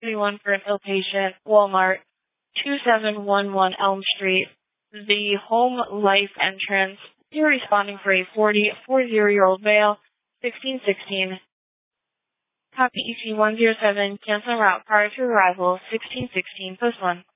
31 for an ill patient, Walmart, 2711 Elm Street, the Home Life entrance. You're responding for a 40-year-old male, 1616. Copy EC 107, cancel route prior to arrival, 1616, post 1.